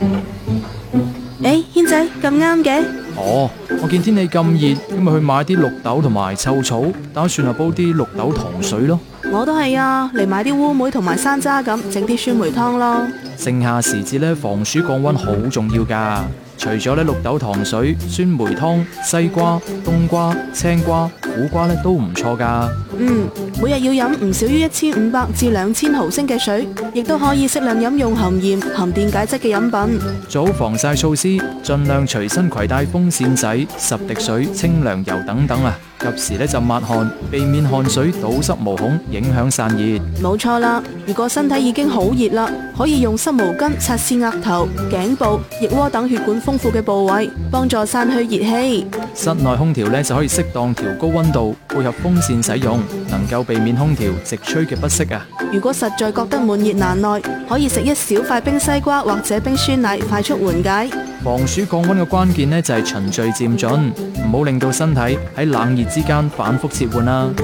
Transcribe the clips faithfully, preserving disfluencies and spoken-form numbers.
誒，軒仔咁啱嘅。 哦，我見天氣咁熱，咁咪去買啲綠豆同埋臭草，打算係煲啲綠豆糖水咯。 我都係啊，嚟買啲烏梅同埋山楂咁，整啲酸梅湯咯。 盛夏時節咧，防暑降溫好重要噶。除咗咧綠豆糖水、酸梅湯、西瓜、冬瓜、青瓜、苦瓜咧都唔錯噶。 嗯，每日要飲唔少於一千五百至兩千毫升嘅水，亦都可以適量飲用含鹽、含電解質嘅飲品。 做好防曬措施，盡量隨身攜帶風扇仔、十滴水、清涼油等等啊。及時咧就抹汗，避免汗水堵塞毛孔，影響散熱。 冇錯啦，如果身體已經好熱啦，可以用濕毛巾擦拭額頭、頸部、腋窩等血管豐富嘅部位，幫助散去熱氣。 室內空調咧就可以適當調高溫度，配合風扇使用，能夠避免空調直吹嘅不適啊。 如果實在覺得悶熱難耐，可以食一小塊冰西瓜或者冰酸奶，快速緩解。 防暑降溫嘅關鍵呢，就係循序漸進，唔好令到身體喺冷熱之間反覆切換啦。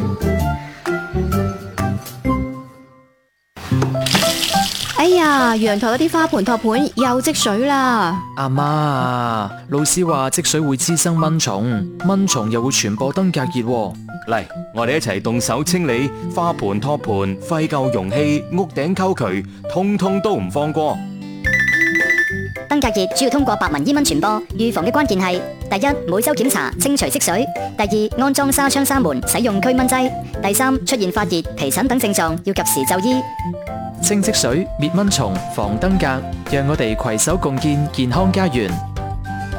哎呀，陽台嗰啲花盆托盤又積水啦！ 阿媽啊，老師話積水會滋生蚊蟲，蚊蟲又會傳播登革熱喎。 嚟，我哋一齊動手清理花盆、托盤、廢舊容器、屋頂溝渠，通通都唔放過。 登革熱主要通過白紋伊蚊傳播，預防嘅關鍵係：第一，每周檢查清除積水；第二，安裝紗窗紗門，使用驅蚊劑；第三，出現發熱、皮疹等症狀，要及時就醫。 清積水、滅蚊蟲、防登革，讓我哋攜手共建健康家園。